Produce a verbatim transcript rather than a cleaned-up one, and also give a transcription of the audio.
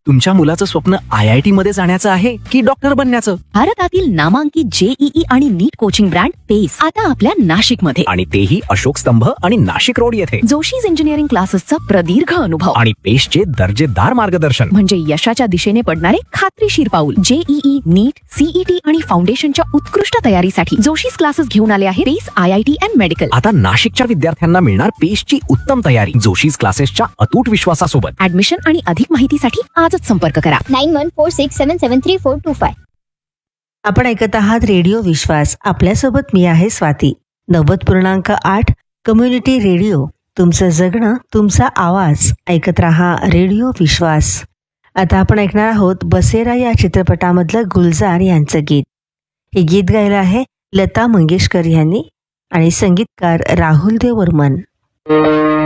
तुमच्या मुलाचं स्वप्न आय आय टी मध्ये जाण्याचं आहे की डॉक्टर बनण्याचं? भारतातील नामांकित जेईई आणि नीट कोचिंग ब्रँड पेस आता आपल्या नाशिक मध्ये, आणि तेही अशोक स्तंभ आणि नाशिक रोड येथे. जोशीज इंजिनिअरिंग क्लासेसचा प्रदीर्घ अनुभव आणि पेशचे दर्जेदार मार्गदर्शन, म्हणजे यशाच्या दिशेने पडणारे खात्रीशीर पाऊल. जेईई, नीट, सीईटी आणि फाउंडेशनच्या उत्कृष्ट तयारीसाठी जोशीज क्लासेस घेऊन आले आहे पेस I I T and medical. आता नाशिकच्या विद्यार्थ्यांना मिळणार पेशची उत्तम तयारी जोशीज क्लासेसच्या अतूट विश्वासासोबत. ऍडमिशन आणि अधिक माहितीसाठी आजच संपर्क करा. Nine one four six seven seven three four to five. आपण ऐकत आहात रेडिओ विश्वास. आपल्यासोबत मी आहे स्वाती. नव्वद पूर्णांक आठ कम्युनिटी रेडिओ, तुमचं जगणं तुमचा आवाज. ऐकत रहा रेडिओ विश्वास. आता आपण ऐकणार आहोत बसेरा या चित्रपटामधलं गुलजार यांचं गीत. हे गीत गायलं आहे लता मंगेशकर यांनी आणि संगीतकार राहुल देव बर्मन.